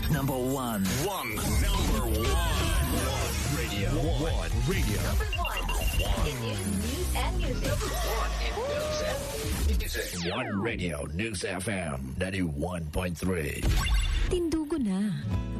Number one. Number one radio. One radio. Number one in news and music. One radio, News FM 91.3. Tindugo na.